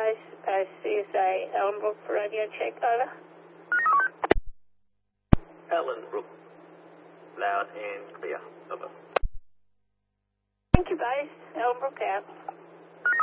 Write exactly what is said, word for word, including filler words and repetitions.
base, base C S A, Ellenbrook for radio check, over. Ellenbrook, loud and clear, over. Thank you, base. Ellenbrook out.